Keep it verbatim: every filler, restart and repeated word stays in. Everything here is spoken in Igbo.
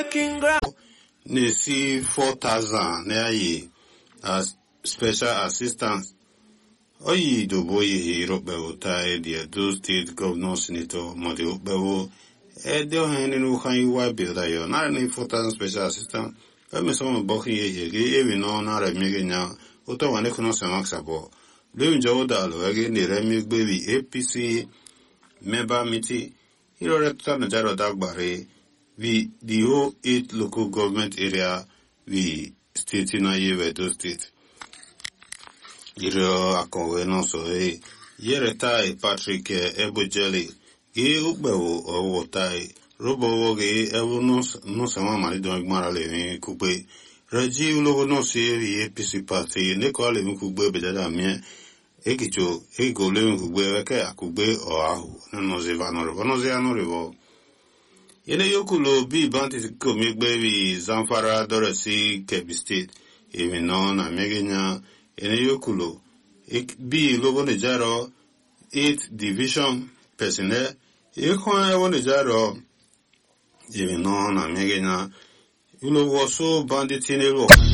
Nisi four thousand na as special assistant. Oyi dobo ye robe utai the Edo State Governor Senator Modi Ubewo. Edo hen in Ukai wa builder yo. Not any four thousand special assistant. Emi someone boki ye ye evi no na remege nya. Uto wane kuno se maksabo. Lewin jawo dalo ege ni remege baby A P C member meeting. Hiro repta na jaro dagbare. We the whole eight local government area we state in Edo State. Iro akowe no so e yere tai Patrick Ebojeli ge ugbewo owo tai robo ge ewo no no sama mari don gbara le kugbe reji ulogo no se A P C party ne ko le kugbe bedada mi ekicho ego le kugbe ke akugbe o ahu no ze va no no ze ano revo yele yokulo bi banti ko megbe wi Zamfara Doresi Kebbi State even no na megenya ene yokulo bi logo ne jaro eight division personnel e ko e won jaro even no na megenya ulo wo so bandit ne lo